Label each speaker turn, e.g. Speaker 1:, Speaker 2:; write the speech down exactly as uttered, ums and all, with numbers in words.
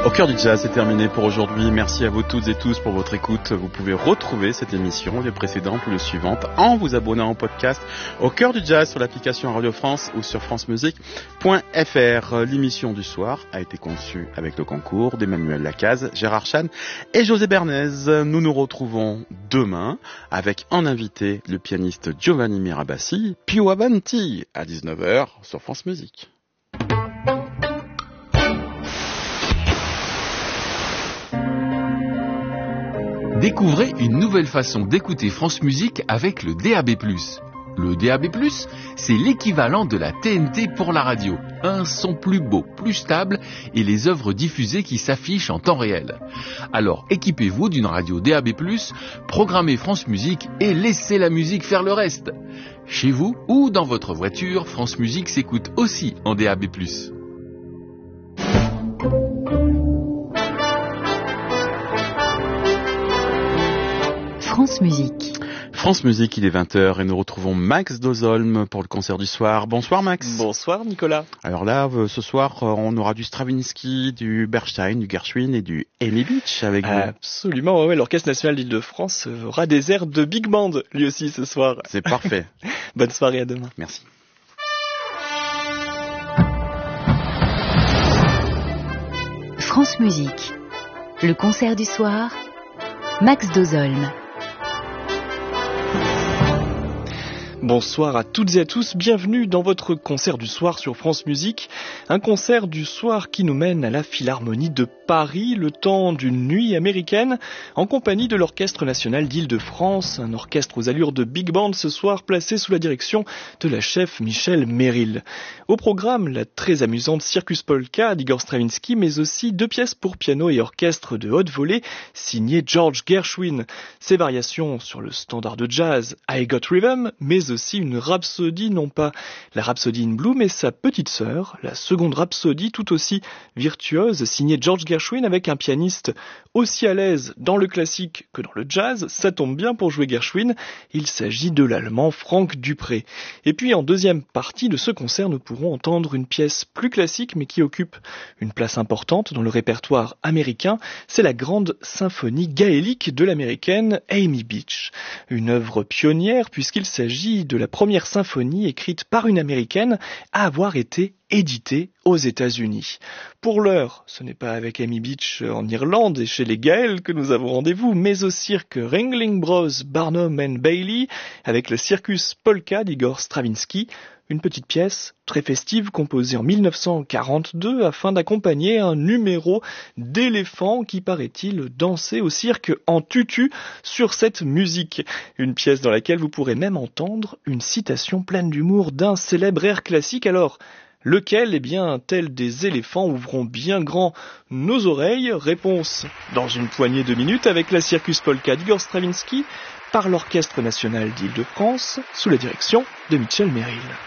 Speaker 1: Au cœur du jazz, c'est terminé pour aujourd'hui. Merci à vous toutes et tous pour votre écoute. Vous pouvez retrouver cette émission, les précédentes ou les suivantes, en vous abonnant au podcast Au cœur du jazz sur l'application Radio France ou sur francemusique point f r. L'émission du soir a été conçue avec le concours d'Emmanuel Lacaze, Gérard Chan et José Bernays. Nous nous retrouvons demain avec en invité le pianiste Giovanni Mirabassi, Più Avanti à dix-neuf heures sur France Musique.
Speaker 2: Découvrez une nouvelle façon d'écouter France Musique avec le D A B plus. Le D A B plus, c'est l'équivalent de la T N T pour la radio. Un son plus beau, plus stable et les œuvres diffusées qui s'affichent en temps réel. Alors équipez-vous d'une radio D A B plus, programmez France Musique et laissez la musique faire le reste. Chez vous ou dans votre voiture, France Musique s'écoute aussi en D A B plus.
Speaker 3: France Musique.
Speaker 1: France Musique, il est vingt heures et nous retrouvons Max Dozolm pour le concert du soir. Bonsoir Max.
Speaker 4: Bonsoir Nicolas.
Speaker 1: Alors là, ce soir, on aura du Stravinsky, du Bernstein, du Gershwin et du Amy Beach avec vous.
Speaker 4: Absolument, ouais, l'Orchestre National d'Île-de-France aura des airs de big band lui aussi ce soir.
Speaker 1: C'est parfait.
Speaker 4: Bonne soirée, à demain.
Speaker 1: Merci.
Speaker 3: France Musique. Le concert du soir, Max Dozolm.
Speaker 4: Bonsoir à toutes et à tous, bienvenue dans votre concert du soir sur France Musique. Un concert du soir qui nous mène à la Philharmonie de Paris, le temps d'une nuit américaine, en compagnie de l'Orchestre National d'Île-de-France, un orchestre aux allures de big band ce soir placé sous la direction de la chef Michèle Merrill. Au programme, la très amusante Circus Polka d'Igor Stravinsky, mais aussi deux pièces pour piano et orchestre de haute volée signées George Gershwin. Ses variations sur le standard de jazz I Got Rhythm, mais aussi une rhapsodie, non pas la Rhapsody in Blue, mais sa petite sœur, la seconde rhapsodie tout aussi virtuose, signée George Gershwin avec un pianiste aussi à l'aise dans le classique que dans le jazz. Ça tombe bien pour jouer Gershwin, il s'agit de l'allemand Franck Dupré. Et puis en deuxième partie de ce concert, nous pourrons entendre une pièce plus classique mais qui occupe une place importante dans le répertoire américain, c'est la grande symphonie gaélique de l'américaine Amy Beach. Une œuvre pionnière puisqu'il s'agit de la première symphonie écrite par une américaine à avoir été éditée aux États-Unis. Pour l'heure, ce n'est pas avec Amy Beach en Irlande et chez les Gaëls que nous avons rendez-vous, mais au cirque Ringling Bros Barnum and Bailey avec le Circus Polka d'Igor Stravinsky. Une petite pièce très festive composée en mille neuf cent quarante-deux afin d'accompagner un numéro d'éléphants qui, paraît-il, dansait au cirque en tutu sur cette musique. Une pièce dans laquelle vous pourrez même entendre une citation pleine d'humour d'un célèbre air classique. Alors, lequel, eh bien, tels des éléphants ouvront bien grand nos oreilles? Réponse dans une poignée de minutes avec la Circus Polka d'Igor Stravinsky par l'Orchestre National d'Île-de-France sous la direction de Michèle Merrill.